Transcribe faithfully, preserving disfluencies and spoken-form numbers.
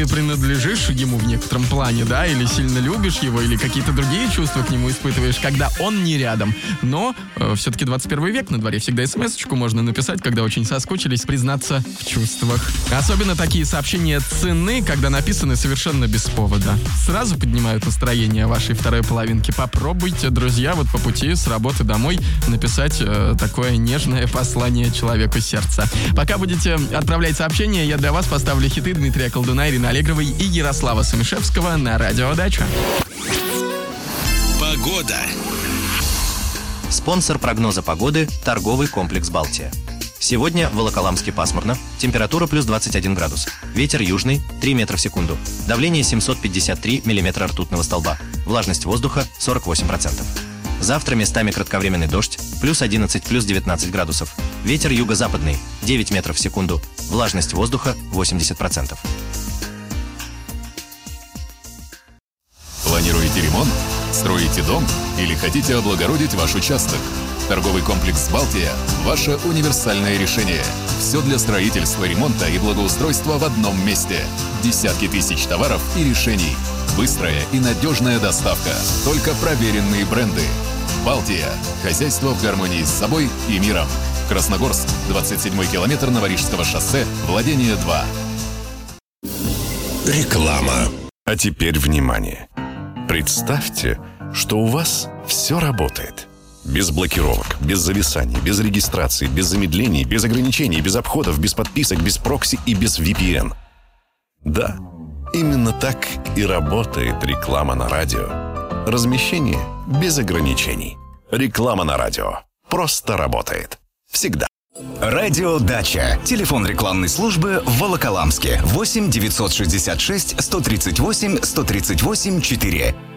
ты принадлежишь ему в некотором плане, да, или сильно любишь его, или какие-то другие чувства к нему испытываешь, когда он не рядом. Но э, все-таки двадцать первый век на дворе, всегда смс-очку можно написать, когда очень соскучились, признаться в чувствах. Особенно такие сообщения цены, когда написаны совершенно без повода. Сразу поднимают настроение вашей второй половинки. Попробуйте, друзья, вот по пути с работы домой написать э, такое нежное послание человеку сердца. Пока будете отправлять сообщения, я для вас поставлю хиты Дмитрия Колдуна, Ирины Аллегровой и Ярослава Сумишевского на Радио Дача. Погода. Спонсор прогноза погоды – торговый комплекс «Балтия». Сегодня в Волоколамске пасмурно, температура плюс двадцать один градус, ветер южный три метра в секунду, давление семьсот пятьдесят три миллиметра ртутного столба, влажность воздуха сорок восемь процентов. Завтра местами кратковременный дождь, плюс одиннадцать, плюс девятнадцать градусов, ветер юго-западный девять метров в секунду, влажность воздуха восемьдесят процентов. Планируете ремонт? Строите дом? Или хотите облагородить ваш участок? Торговый комплекс «Балтия» – ваше универсальное решение. Все для строительства, ремонта и благоустройства в одном месте. Десятки тысяч товаров и решений. Быстрая и надежная доставка. Только проверенные бренды. «Балтия» – хозяйство в гармонии с собой и миром. Красногорск, двадцать седьмой километр Новорижского шоссе, владение два. Реклама. А теперь внимание. Представьте, что у вас все работает. Без блокировок, без зависаний, без регистрации, без замедлений, без ограничений, без обходов, без подписок, без прокси и без ви пи эн. Да, именно так и работает реклама на радио. Размещение без ограничений. Реклама на радио. Просто работает. Всегда. Радио Дача. Телефон рекламной службы в Волоколамске. восемь девятьсот шестьдесят шесть сто тридцать восемь сто тридцать восемь четыре.